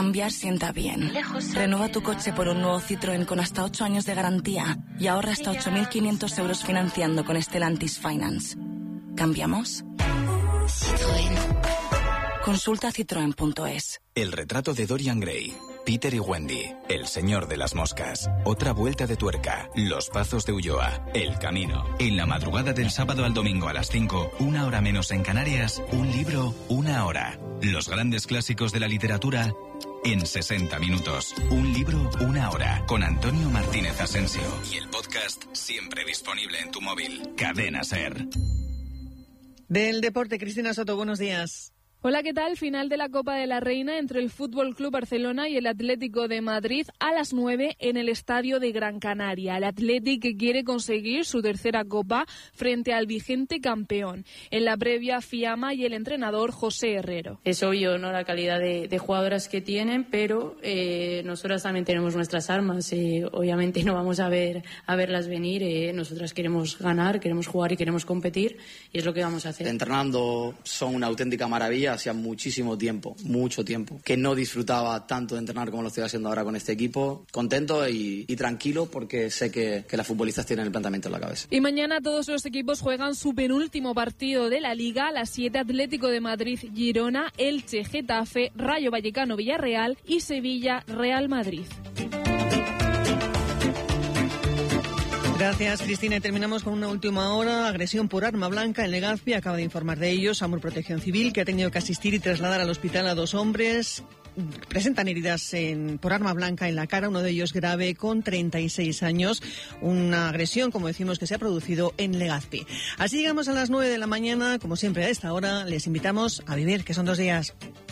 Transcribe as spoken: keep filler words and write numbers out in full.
Cambiar sienta bien. Renueva tu coche por un nuevo Citroën con hasta ocho años de garantía y ahorra hasta ocho mil quinientos euros financiando con Stellantis Finance. ¿Cambiamos? Citroën. Consulta citroen punto es. El retrato de Dorian Gray. Peter y Wendy, El señor de las moscas, Otra vuelta de tuerca, Los pazos de Ulloa, El camino. En la madrugada del sábado al domingo a las cinco, una hora menos en Canarias, un libro, una hora. Los grandes clásicos de la literatura en sesenta minutos. Un libro, una hora. Con Antonio Martínez Asensio. Y el podcast siempre disponible en tu móvil. Cadena SER. Del deporte, Cristina Soto, buenos días. Hola, ¿qué tal? Final de la Copa de la Reina entre el F C Barcelona y el Atlético de Madrid a las nueve en el Estadio de Gran Canaria. El Atlético quiere conseguir su tercera Copa frente al vigente campeón. En la previa, Fiamma y el entrenador José Herrero. Es obvio, ¿no?, la calidad de, de jugadoras que tienen, pero eh, nosotras también tenemos nuestras armas. Eh, obviamente no vamos a ver a verlas venir. Eh, nosotras queremos ganar, queremos jugar y queremos competir, y es lo que vamos a hacer. Entrenando son una auténtica maravilla. Hacía muchísimo tiempo, mucho tiempo, que no disfrutaba tanto de entrenar como lo estoy haciendo ahora con este equipo. Contento y, y tranquilo porque sé que, que las futbolistas tienen el planteamiento en la cabeza. Y mañana todos los equipos juegan su penúltimo partido de la Liga. A las siete, Atlético de Madrid, Girona, Elche, Getafe, Rayo Vallecano, Villarreal y Sevilla, Real Madrid. Gracias, Cristina. Y terminamos con una última hora. Agresión por arma blanca en Legazpi. Acaba de informar de ello SAMUR Protección Civil, que ha tenido que asistir y trasladar al hospital a dos hombres. Presentan heridas en, por arma blanca en la cara, uno de ellos grave, con treinta y seis años. Una agresión, como decimos, que se ha producido en Legazpi. Así llegamos a las nueve de la mañana. Como siempre, a esta hora les invitamos a vivir, que son dos días.